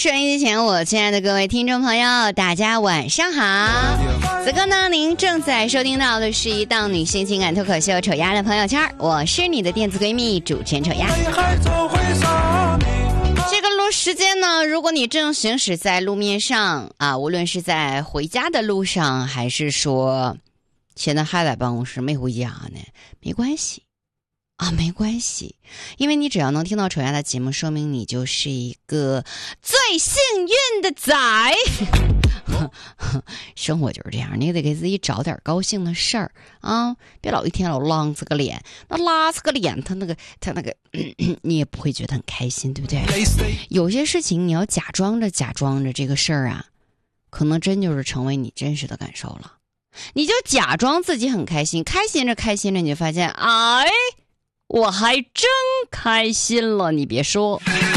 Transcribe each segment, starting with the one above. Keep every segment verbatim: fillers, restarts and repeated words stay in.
收音机前，我亲爱的各位听众朋友，大家晚上好。此刻呢，您正在收听到的是一档女性情感脱口秀《丑丫的朋友圈》，我是你的电子闺蜜主持人丑丫。这个录时间呢，如果你正行驶在路面上啊，无论是在回家的路上，还是说现在还在办公室没回家呢，没关系。啊，没关系，因为你只要能听到丑丫的节目，说明你就是一个最幸运的仔。生活就是这样，你得给自己找点高兴的事儿啊，别老一天老浪着个脸，那拉着个脸，他那个他那个咳咳，你也不会觉得很开心，对不对？有些事情你要假装着假装着这个事儿啊，可能真就是成为你真实的感受了。你就假装自己很开心，开心着开心着，你就发现，哎。我还真开心了，你别说。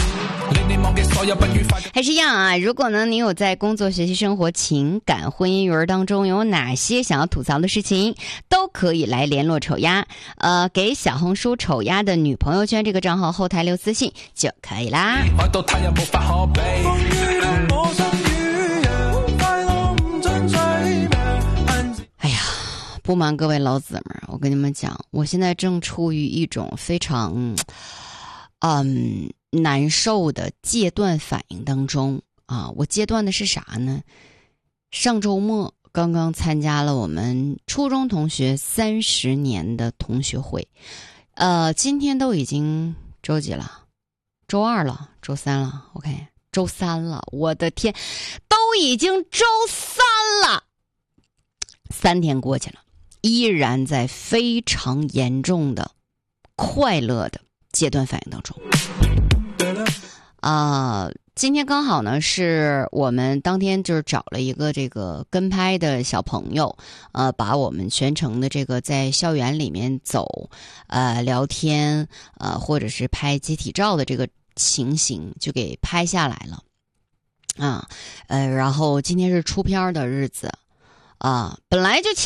还是一样啊，如果呢你有在工作、学习、生活、情感、婚姻育儿当中有哪些想要吐槽的事情，都可以来联络丑丫，呃，给小红书丑丫的女朋友圈这个账号后台留私信就可以啦。哎呀，不瞒各位老姊妹，我跟你们讲，我现在正处于一种非常嗯难受的戒断反应当中啊。我戒断的是啥呢？上周末刚刚参加了我们初中同学三十年的同学会，呃，今天都已经周几了？周二了，周三了 ，OK， 周三了，我的天，都已经周三了，三天过去了。依然在非常严重的快乐的戒断反应当中啊、呃！今天刚好呢是我们当天就是找了一个这个跟拍的小朋友，呃，把我们全程的这个在校园里面走，呃，聊天，呃，或者是拍集体照的这个情形就给拍下来了啊，呃，然后今天是出片的日子啊，本来就